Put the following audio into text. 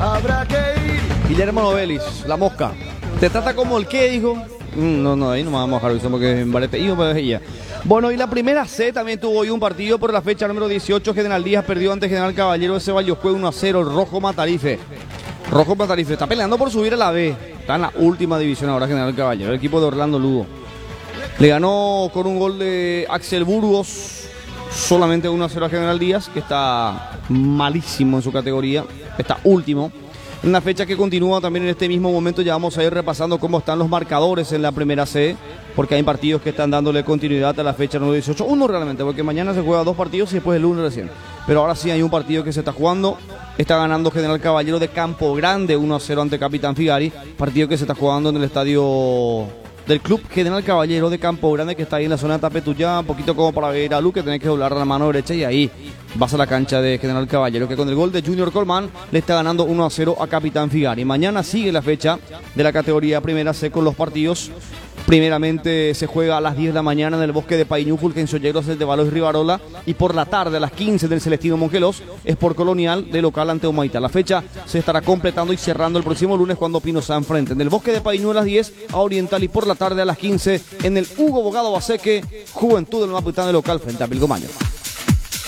Guillermo Novelis, la mosca. ¿Te trata como el qué, dijo? No, ahí no me vamos a dejar porque en Barete y ella. Bueno, y la primera C también tuvo hoy un partido por la fecha número 18. General Díaz perdió ante General Caballero de Ceballos. Fue 1-0 el Rojo Matarife. Rojo Matarife está peleando por subir a la B. Está en la última división ahora General Caballero, el equipo de Orlando Lugo. Le ganó con un gol de Axel Burgos, solamente 1-0 a General Díaz, que está malísimo en su categoría. Está último. Una fecha que continúa también en este mismo momento. Ya vamos a ir repasando cómo están los marcadores en la primera C, porque hay partidos que están dándole continuidad a la fecha número 18. Uno realmente, porque mañana se juega 2 partidos y después el lunes recién. Pero ahora sí hay un partido que se está jugando. Está ganando General Caballero de Campo Grande 1-0 ante Capitán Figari. Partido que se está jugando en el estadio del Club General Caballero de Campo Grande, que está ahí en la zona de Tapetuyá, un poquito como para ver a Lu, que tenés que doblar la mano derecha y ahí vas a la cancha de General Caballero, que con el gol de Junior Colmán le está ganando 1-0 a Capitán Figari. Mañana sigue la fecha de la categoría primera C con los partidos. Primeramente se juega a las 10 de la mañana en el Bosque de Painúful, que en Solleros es de Valois Rivarola, y por la tarde a las 15 del Celestino Mongelos es por Colonial de local ante Humaitá. La fecha se estará completando y cerrando el próximo lunes cuando Pino se enfrente en el Bosque de Painú a las 10 a Oriental, y por la tarde a las 15 en el Hugo Bogado Baseque, Juventud del Mapután de local frente a Pilcomayo.